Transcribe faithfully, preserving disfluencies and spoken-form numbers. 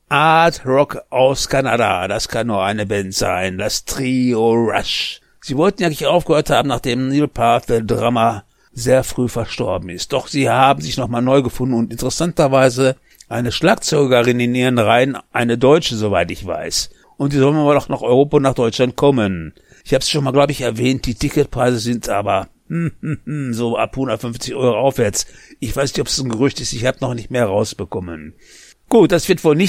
Art Rock aus Kanada. Das kann nur eine Band sein. Das Trio Rush. Sie wollten ja eigentlich aufgehört haben, nachdem Neil Peart, der Drummer, sehr früh verstorben ist. Doch sie haben sich nochmal neu gefunden und interessanterweise eine Schlagzeugerin in ihren Reihen, eine Deutsche, soweit ich weiß. Und die sollen mal doch nach Europa und nach Deutschland kommen. Ich habe es schon mal, glaube ich, erwähnt, die Ticketpreise sind aber hm, hm, hm, so ab hundertfünfzig Euro aufwärts. Ich weiß nicht, ob es ein Gerücht ist, ich habe noch nicht mehr rausbekommen. Gut, das wird wohl nicht